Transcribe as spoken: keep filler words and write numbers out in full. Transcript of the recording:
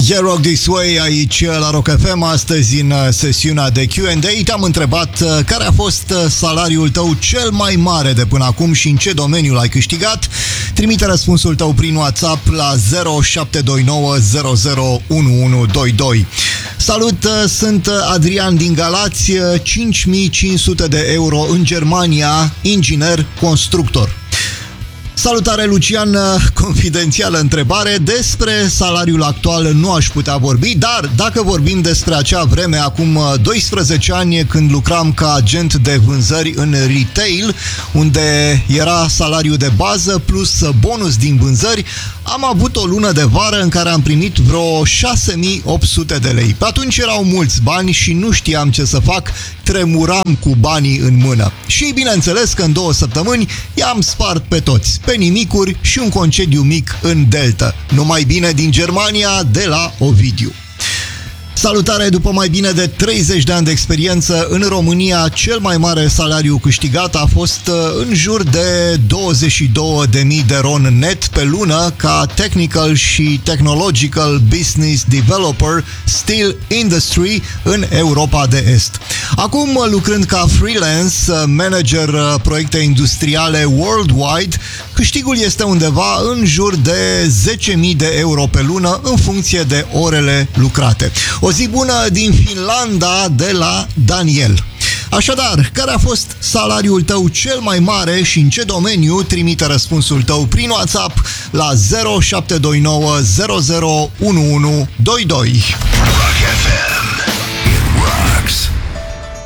Yeah, Rock This Way aici la Rock F M. Astăzi în sesiunea de Q and A te-am întrebat care a fost salariul tău cel mai mare de până acum și în ce domeniu l-ai câștigat. Trimite răspunsul tău prin WhatsApp la zero șapte doi nouă zero zero unu unu doi doi. Salut, sunt Adrian din Galați, cinci mii cinci sute de euro în Germania, inginer constructor. Salutare, Lucian, confidențială întrebare. Despre salariul actual nu aș putea vorbi, dar dacă vorbim despre acea vreme, acum doisprezece ani, când lucram ca agent de vânzări în retail, unde era salariul de bază plus bonus din vânzări, am avut o lună de vară în care am primit vreo șase mii opt sute de lei. Pe atunci erau mulți bani și nu știam ce să fac, tremuram cu banii în mână. Și bineînțeles că în două săptămâni i-am spart pe toți, pe nimicuri și un concediu mic în Delta. Numai bine din Germania, de la Ovidiu. Salutare, după mai bine de treizeci de ani de experiență în România, cel mai mare salariu câștigat a fost în jur de douăzeci și două de mii de ron net pe lună ca Technical și Technological Business Developer Steel Industry în Europa de Est. Acum, lucrând ca freelance manager proiecte industriale worldwide, câștigul este undeva în jur de zece mii de euro pe lună în funcție de orele lucrate. O zi bună din Finlanda de la Daniel. Așadar, care a fost salariul tău cel mai mare și în ce domeniu? Trimite răspunsul tău prin WhatsApp la zero șapte doi nouă zero zero unu unu doi doi.